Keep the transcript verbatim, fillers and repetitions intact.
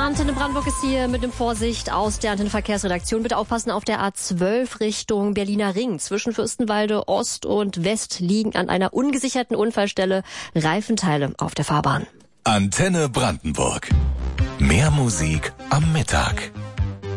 Antenne Brandenburg ist hier mit dem Vorsicht aus der Antenne Verkehrsredaktion. Bitte aufpassen, auf der A zwölf Richtung Berliner Ring. Zwischen Fürstenwalde Ost und West liegen an einer ungesicherten Unfallstelle Reifenteile auf der Fahrbahn. Antenne Brandenburg. Mehr Musik am Mittag.